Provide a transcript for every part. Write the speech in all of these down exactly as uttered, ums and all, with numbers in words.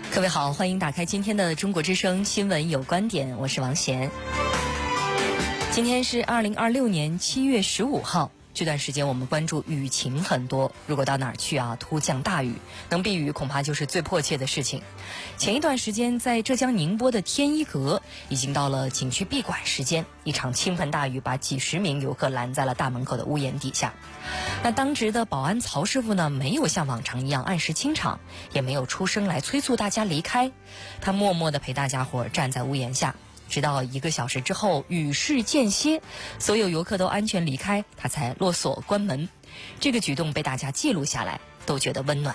各位好，欢迎打开今天的中国之声新闻有观点，我是王贤。今天是二零二六年七月十五号，这段时间我们关注雨情很多，如果到哪儿去啊，突降大雨，能避雨恐怕就是最迫切的事情。前一段时间，在浙江宁波的天一阁，已经到了景区闭馆时间，一场倾盆大雨把几十名游客拦在了大门口的屋檐底下。那当值的保安曹师傅呢，没有像往常一样按时清场，也没有出声来催促大家离开，他默默地陪大家伙站在屋檐下，直到一个小时之后雨势间歇，所有游客都安全离开，他才落锁关门。这个举动被大家记录下来，都觉得温暖。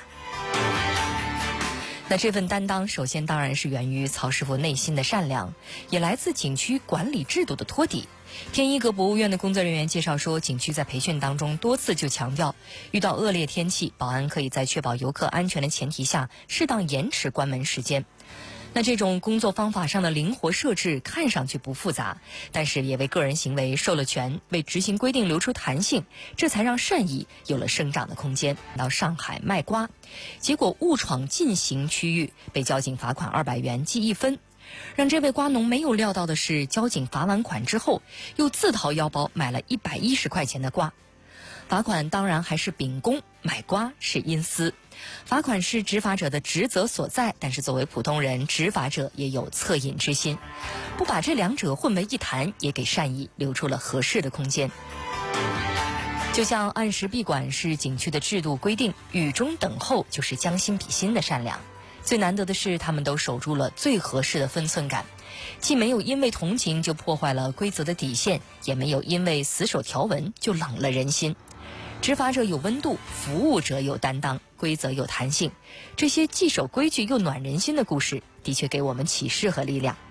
那这份担当首先当然是源于曹师傅内心的善良，也来自景区管理制度的托底。天一阁博物院的工作人员介绍说，景区在培训当中多次就强调，遇到恶劣天气，保安可以在确保游客安全的前提下，适当延迟关门时间。那这种工作方法上的灵活设置看上去不复杂，但是也为个人行为授了权，为执行规定留出弹性，这才让善意有了生长的空间。到上海卖瓜，结果误闯禁行区域，被交警罚款二百元记一分。让这位瓜农没有料到的是，交警罚完款之后，又自掏腰包买了一百一十块钱的瓜。罚款当然还是秉公，买瓜是因私。罚款是执法者的职责所在，但是作为普通人，执法者也有恻隐之心，不把这两者混为一谈，也给善意留出了合适的空间。就像按时闭馆是景区的制度规定，雨中等候就是将心比心的善良。最难得的是，他们都守住了最合适的分寸感，既没有因为同情就破坏了规则的底线，也没有因为死守条文就冷了人心。执法者有温度，服务者有担当，规则有弹性，这些既守规矩又暖人心的故事，的确给我们启示和力量。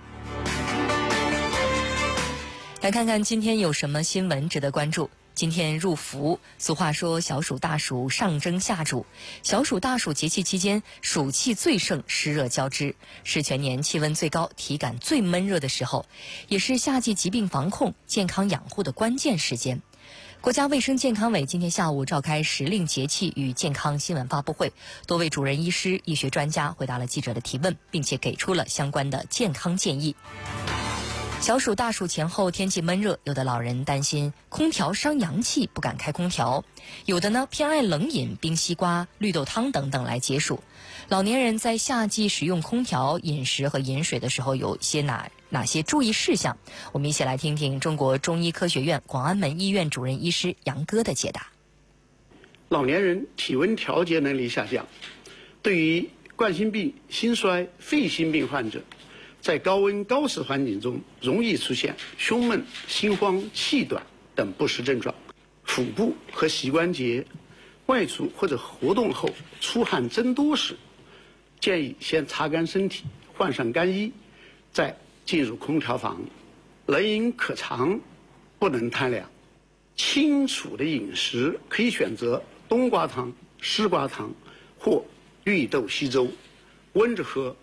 来看看今天有什么新闻值得关注。今天入伏，俗话说小暑大暑上蒸下煮，小暑大暑节气期间，暑气最盛，湿热交织，是全年气温最高、体感最闷热的时候，也是夏季疾病防控、健康养护的关键时间。国家卫生健康委今天下午召开时令节气与健康新闻发布会，多位主任医师、医学专家回答了记者的提问，并且给出了相关的健康建议。小暑大暑前后天气闷热，有的老人担心空调伤阳气，不敢开空调；有的呢偏爱冷饮、冰西瓜、绿豆汤等等来解暑。老年人在夏季使用空调、饮食和饮水的时候，有些哪哪些注意事项？我们一起来听听中国中医科学院广安门医院主任医师杨哥的解答。 老年人体温调节能力下降，对于冠心病、心衰、肺心病患者，在高温高湿环境中容易出现胸闷、心慌、气短等不适症状。腹部和膝关节外出或者活动后出汗增多时，建议先擦干身体，换上干衣，再进入空调房。冷饮可常，不能贪凉。清暑的饮食可以选择冬瓜汤、丝瓜汤或绿豆稀粥，温着喝